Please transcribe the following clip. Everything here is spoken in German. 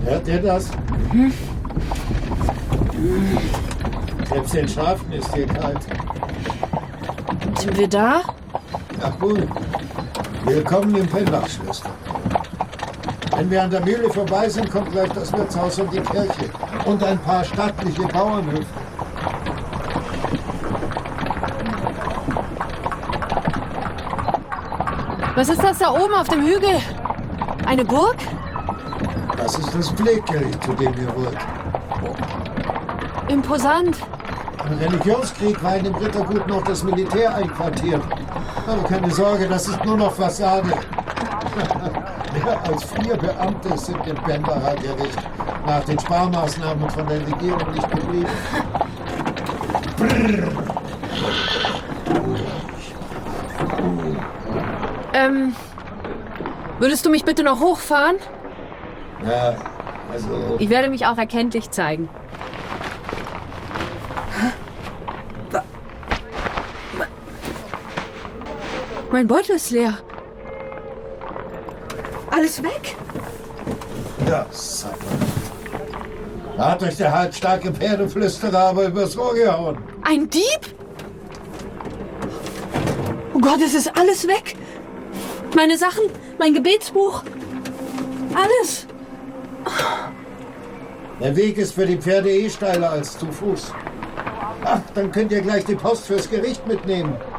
Hört ihr das? Selbst den Schafen ist hier kalt. Sind wir da? Ach gut. Willkommen im Pennbach-Schloster. Wenn wir an der Mühle vorbei sind, kommt gleich das Wirtshaus und die Kirche. Und ein paar stattliche Bauernhöfe. Was ist das da oben auf dem Hügel? Eine Burg? Das ist das Pfleggericht, zu dem ihr wollt. Imposant. Im Religionskrieg war in dem Rittergut noch das Militär einquartiert. Aber keine Sorge, das ist nur noch Fassade. Mehr als 4 Beamte sind im Pennbacher Gericht nach den Sparmaßnahmen von der Regierung nicht geblieben. Würdest du mich bitte noch hochfahren? Ja, also... Ich werde mich auch erkenntlich zeigen. Mein Beutel ist leer. Alles weg? Ja, Sapper. Da hat euch der halbstarke Pferdeflüsterer aber übers Ohr gehauen. Ein Dieb? Oh Gott, es ist alles weg. Meine Sachen, mein Gebetsbuch, alles. Der Weg ist für die Pferde steiler als zu Fuß. Ach, dann könnt ihr gleich die Post fürs Gericht mitnehmen.